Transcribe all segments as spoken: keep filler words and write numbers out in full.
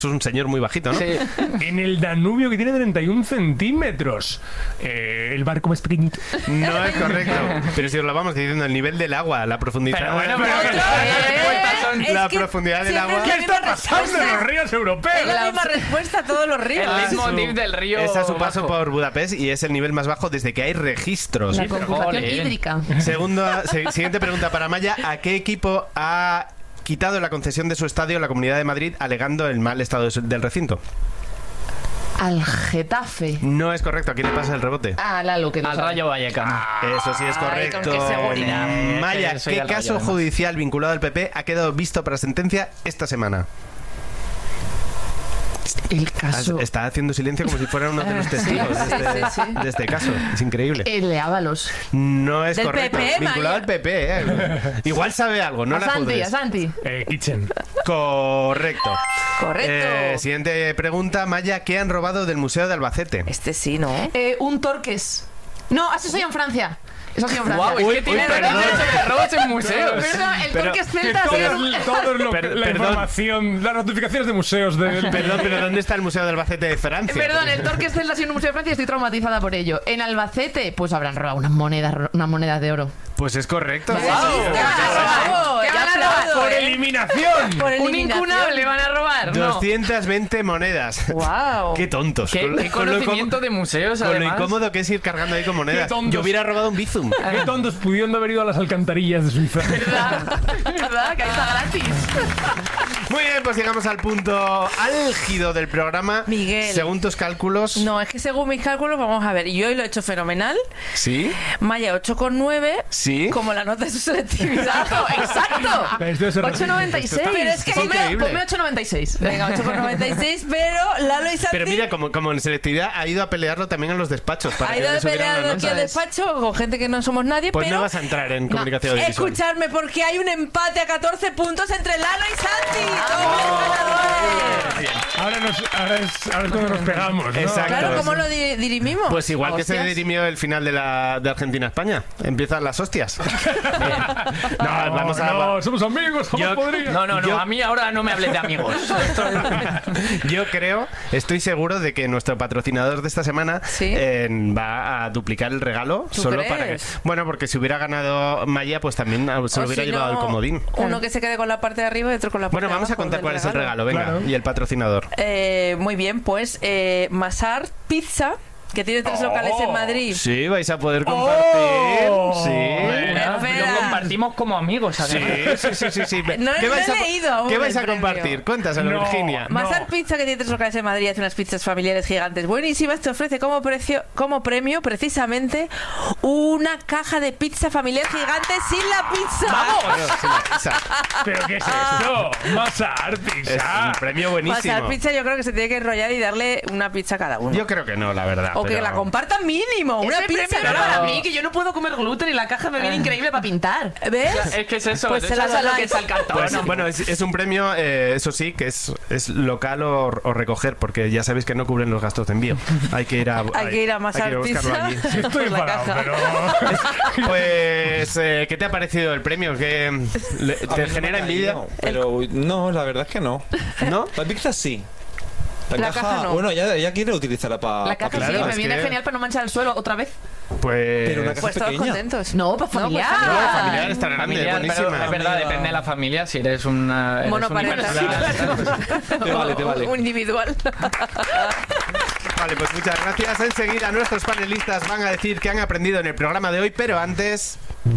Es un señor muy bajito, ¿no? Sí. En el Danubio, que tiene treinta y un centímetros. Eh, el barco más pequeñito. No es correcto. Pero si os lo vamos diciendo, el nivel del agua, la profundidad. Pero bueno, pero Otro, que las respuestas son- es la que profundidad del siempre agua. es la ¿Qué está misma pasando en respuesta. los ríos Es europeos? la misma respuesta a todos los ríos. El Ah, leitmotiv su- del río Es a su paso bajo. por Budapest y es el nivel más bajo desde que hay registros. La conjugación Jolín. hídrica. Segundo, se- siguiente pregunta para Maya. ¿A qué equipo ha quitado la concesión de su estadio la Comunidad de Madrid alegando el mal estado de su- del recinto? Al Getafe. No es correcto. ¿A quién le pasa el rebote? Ah, Lalo, que no Al sabe. Rayo Vallecano. Eso sí es Ay, correcto. con qué seguridad. Maya, Que soy ¿qué del Rayo, caso además. judicial vinculado al P P ha quedado visto para sentencia esta semana? El caso. Está haciendo silencio como si fuera uno de los testigos de, sí, este, sí, sí. de este caso. Es increíble. El de Ábalos. No es Del correcto. P P, Vinculado Maya. al P P, ¿eh? Igual sabe algo, no a la Santi, a juzgues. Santi. Eh, Kitchen. Correcto. Correcto. Eh, siguiente pregunta, Maya, ¿qué han robado del Museo de Albacete? Este sí, ¿no? Eh, un Torques. No, eso soy en Francia. Eso ha sido en Francia. Guau, es Uy, que tiene uy, perdón. noticias sobre robos en museos. Perdón, el Pero- Torques Que Celta ha todo, sido un- todo lo que- Per- la perdón. información, las notificaciones de museos de... Perdón, pero ¿dónde está el Museo de Albacete de Francia? Perdón, el Torques Celta ha sido un museo de Francia y estoy traumatizada por ello. En Albacete, pues habrán robado unas monedas, unas monedas de oro. Pues es correcto. ¡Bravo! ¡Qué Ya ganador! aplaudo, ¡Por ¿eh? eliminación! Por Un eliminación. incunable van a robar. No. doscientas veinte monedas. Guau. Qué tontos. ¿Qué, Con lo- qué con lo conocimiento incómodo- de museos, Con lo además? incómodo que es ir cargando ahí con monedas. tontos. Yo hubiera robado un Bizum. Qué tontos pudiendo haber ido a las alcantarillas de Suiza. ¿Verdad? ¿Verdad? Que ahí está gratis. Muy bien, pues llegamos al punto álgido del programa. Miguel. Según tus cálculos. No, es que según mis cálculos, vamos a ver, yo hoy lo he hecho fenomenal. ¿Sí? Maya ocho coma nueve. ¿Sí? Como la nota de su selectividad. Exacto. Esto se ocho repite. coma noventa y seis. Pero es que Es Ponme- increíble. Ponme ocho coma noventa y seis. Venga, ocho coma noventa y seis, pero Lalo y Santi Pero mira, como, como en selectividad ha ido a pelearlo también en los despachos. Para ha que ido le de subieran pelear la aquí nota. al despacho con gente que no somos nadie, Pues pero no vas a entrar en comunicación audiovisual. escuchadme porque hay un empate a catorce puntos entre Lalo y Santi. ¡Todos ganadores! Ahora, nos, ahora, es, ahora es cuando nos pegamos, ¿no? Exacto. Claro, ¿cómo lo di- dirimimos? Pues igual que se Hostias. dirimió el final de, la, de Argentina-España. Empiezan las hostias. no, No, vamos a... no, somos amigos, jamás Yo- podría. No, no, no, Yo- a mí ahora no me hables de amigos. Yo creo, estoy seguro de que nuestro patrocinador de esta semana ¿Sí? eh, va a duplicar el regalo ¿Tú solo crees? para que. Bueno, porque si hubiera ganado Maya, pues también ah, se lo O hubiera si llevado no, el comodín. Uno que se quede con la parte de arriba y otro con la parte Bueno, de vamos a abajo contar del cuál es el regalo, venga, Claro. y el patrocinador. Eh, muy bien, pues eh, Masar Pizza, que tiene tres Oh. locales en Madrid. Sí, vais a poder compartir. Oh. Sí. Venga, Espera. lo compartimos como amigos, Sí, además. sí, sí, sí, sí. No- ¿Qué no vais he a, leído aún ¿qué vais el a premio. compartir? Cuéntaselo, No. Virginia. Masar Pizza, que tiene tres locales en Madrid, hace unas pizzas familiares gigantes buenísimas. Te ofrece como, precio, como premio, precisamente, una caja de pizza familiar gigante sin la pizza. Claro, sí, la pizza. ¿Pero qué es esto? Masa Es Pizza. un premio Masar buenísimo. Pizza, yo creo que se tiene que enrollar y darle una pizza a cada uno. Yo creo que no, la verdad. o que pero- la compartan mínimo, una Ese pizza. premio era ¿no? para mí, que yo no puedo comer gluten y la caja me viene increíble para pintar. ¿Ves? Es que es eso, Pues te se la echas a lo donáis. que es al cartón. Pues, ¿no? bueno, es, es un premio, eh, eso sí, que es, es local o, o recoger, porque ya sabéis que no cubren los gastos de envío. Hay que ir a, Hay que ir a Masar hay que ir a buscarlo Pizza. allí. Estoy Pues la enfadado, caja. pero... Pues, eh, ¿qué te ha parecido el premio? ¿Qué, le- A mí no ¿Te me genera ha envidia? caído, Pero no, la verdad es que no. ¿No? La pizza sí. La caja no. Bueno, ya, ya quiere utilizarla para. La caja claro, sí, me es viene que- genial para no manchar el suelo otra vez. Pues... Pero una caja Pues todos pequeña. contentos. No, para familiar. pues No, familiar. familiar está grande, Familiar, pero buenísima. es verdad, depende de la familia. Si eres una. Eres Monoparental. universal. Te vale, te vale. Un individual. Vale, pues muchas gracias. Enseguida nuestros panelistas van a decir que han aprendido en el programa de hoy, pero antes...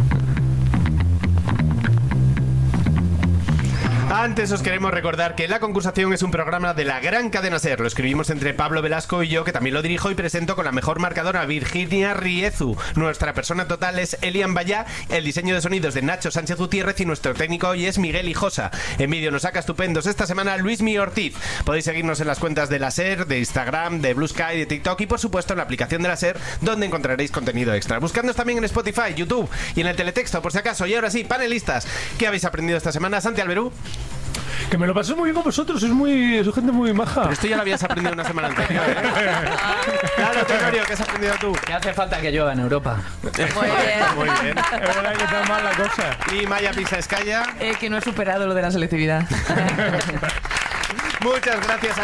Antes os queremos recordar que La Concursación es un programa de la gran cadena SER. Lo escribimos entre Pablo Velasco y yo, que también lo dirijo y presento con la mejor marcadora, Virginia Riezu. Nuestra persona total es Elian Bayá, el diseño de sonidos de Nacho Sánchez Gutiérrez y nuestro técnico hoy es Miguel Hijosa. En vídeo nos saca estupendos esta semana Luismi Ortiz. Podéis seguirnos en las cuentas de la SER, de Instagram, de Blue Sky, de TikTok y por supuesto en la aplicación de la SER, donde encontraréis contenido extra. Buscadnos también en Spotify, YouTube y en el teletexto por si acaso. Y ahora sí, panelistas, ¿qué habéis aprendido esta semana? Santi Alberú. Que me lo pasé muy bien con vosotros, sois muy, sois gente muy maja. Pero esto ya lo habías aprendido una semana anterior, ¿eh? Claro, Tenorio, ¿qué has aprendido tú? Que hace falta que llueva en Europa. Muy bien. Muy bien. Es verdad que está mal la cosa. Y Maya Pisascaya. Eh, que no he superado lo de la selectividad. Muchas gracias a